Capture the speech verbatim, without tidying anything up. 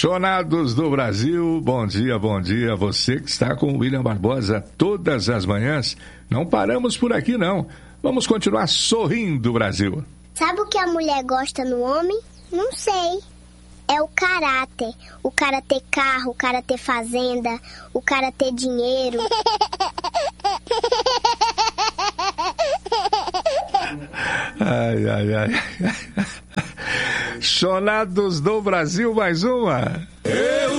Chonados do Brasil, bom dia, bom dia. Você que está com o William Barbosa todas as manhãs. Não paramos por aqui, não. Vamos continuar sorrindo, Brasil. Sabe o que a mulher gosta no homem? Não sei. É o caráter. O cara ter carro, o cara ter fazenda, o cara ter dinheiro. Ai, ai, ai. Chonados do Brasil, mais uma.